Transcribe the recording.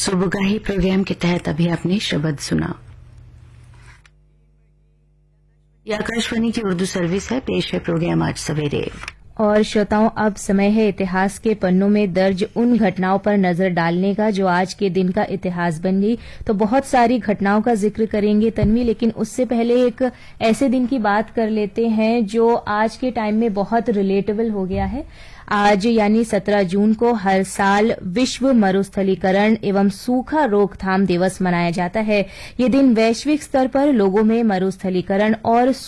सुबगाही programme के तहत अभी आपने शब्द सुना। ये आकाशवाणी की उर्दू सर्विस है। पेश है प्रोग्राम आज सवेरे। और श्रोताओं, अब समय है इतिहास के पन्नों में दर्ज उन घटनाओं पर नजर डालने का जो आज के दिन का इतिहास बन गई। तो बहुत सारी घटनाओं का जिक्र करेंगे तन्वी, लेकिन उससे पहले एक ऐसे दिन की बात कर लेते हैं जो आज के टाइम में बहुत रिलेटेबल हो गया है। आज यानी 17 जून को हर साल विश्व मरुस्थलीकरण एवं सूखा रोकथाम दिवस मनाया जाता है। ये दिन वैश्विक स्तर पर लोगों में मरुस्थलीकरण और